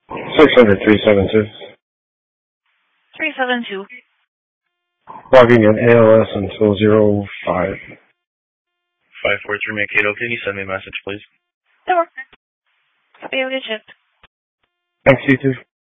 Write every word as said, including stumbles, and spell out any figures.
six hundred three seven two. three seven two. Logging in A L S until zero five. five four three Mankato, can you send me a message, please? Sure. Hope you have a good shift. Thanks, you too.